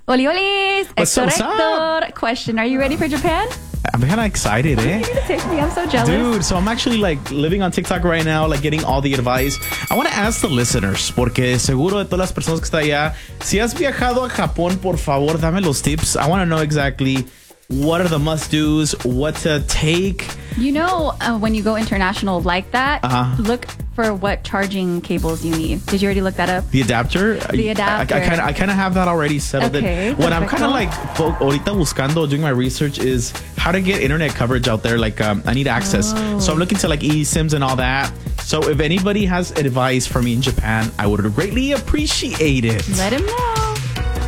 Oli, olis. What's up, Hector. Question. Are you ready for Japan? I'm kind of excited, You need to take me. I'm so jealous. Dude, so I'm actually like living on TikTok right now, like getting all the advice. I want to ask the listeners, porque seguro de todas las personas que está allá, si has viajado a Japón, por favor, dame los tips. I want to know exactly what are the must-dos, what to take. You know, when you go international like that, look for what charging cables you need. Did you already look that up? The adapter? The adapter. I kind of have that already settled. Okay, What I'm kind of perfecto. like ahorita buscando, doing my research is how to get internet coverage out there. Like I need access. So I'm looking to like eSIMs and all that. So if anybody has advice for me in Japan, I would greatly appreciate it. Let him know.